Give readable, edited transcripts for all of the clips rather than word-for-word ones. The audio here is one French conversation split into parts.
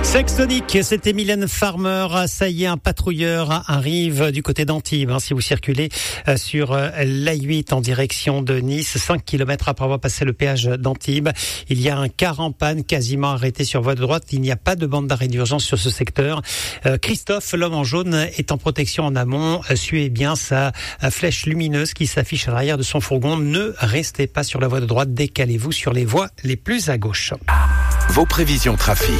Sextonic, c'était Mylène Farmer. Ça y est, un patrouilleur arrive du côté d'Antibes. Si vous circulez sur l'A8 en direction de Nice, 5 km après avoir passé le péage d'Antibes, il y a un car en panne quasiment arrêté sur voie de droite. Il n'y a pas de bande d'arrêt d'urgence sur ce secteur. Christophe, l'homme en jaune, est en protection en amont. Suivez bien sa flèche lumineuse qui s'affiche à l'arrière de son fourgon. Ne restez pas sur la voie de droite, décalez-vous sur les voies les plus à gauche. Vos prévisions trafic.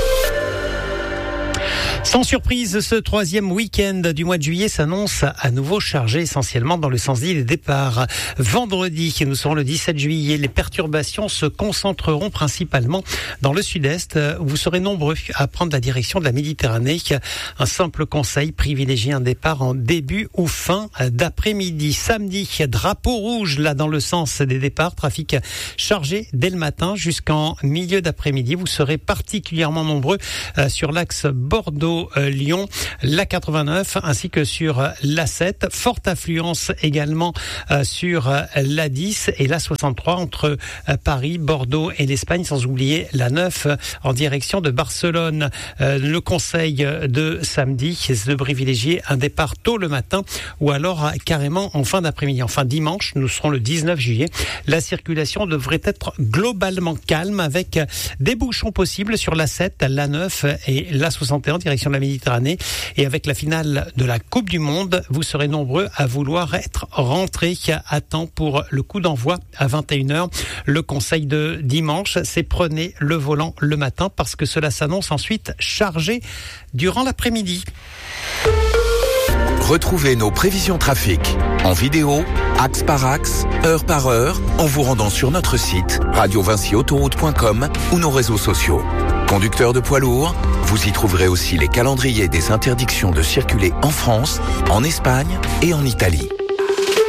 Sans surprise, ce troisième week-end du mois de juillet s'annonce à nouveau chargé essentiellement dans le sens des départs. Vendredi, nous serons le 17 juillet, les perturbations se concentreront principalement dans le sud-est. Vous serez nombreux à prendre la direction de la Méditerranée. Un simple conseil, privilégiez un départ en début ou fin d'après-midi. Samedi, drapeau rouge là dans le sens des départs, trafic chargé dès le matin jusqu'en milieu d'après-midi. Vous serez particulièrement nombreux sur l'axe Bordeaux-Lyon, l'A89 ainsi que sur l'A7. Forte affluence également sur l'A10 et l'A63 entre Paris, Bordeaux et l'Espagne, sans oublier l'A9 en direction de Barcelone. Le conseil de samedi, c'est de privilégier un départ tôt le matin ou alors carrément en fin d'après-midi. Enfin dimanche, nous serons le 19 juillet. La circulation devrait être globalement calme avec des bouchons possibles sur l'A7, l'A9 et l'A61 en direction de la Méditerranée. Et avec la finale de la Coupe du Monde, vous serez nombreux à vouloir être rentrés à temps pour le coup d'envoi à 21h. Le conseil de dimanche, c'est prenez le volant le matin parce que cela s'annonce ensuite chargé durant l'après-midi. Retrouvez nos prévisions trafic en vidéo, axe par axe, heure par heure, en vous rendant sur notre site radiovincyautoroute.com ou nos réseaux sociaux. Conducteurs de poids lourds, vous y trouverez aussi les calendriers des interdictions de circuler en France, en Espagne et en Italie.